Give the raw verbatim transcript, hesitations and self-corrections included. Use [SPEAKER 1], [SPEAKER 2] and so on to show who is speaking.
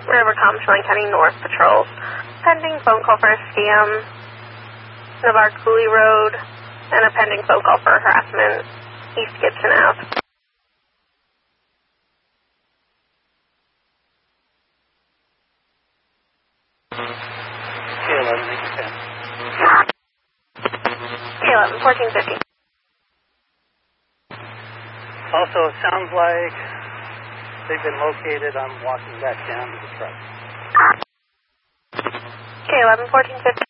[SPEAKER 1] River Comstown County North Patrols. Pending phone call for a scam, Navarre Cooley Road, and a pending phone call for harassment, East Gibson Ave.
[SPEAKER 2] K eleven, make it ten.
[SPEAKER 1] K eleven, fourteen fifty.
[SPEAKER 2] Also, it sounds like they've been located. I'm walking back down to the truck.
[SPEAKER 1] K eleven, fourteen fifty.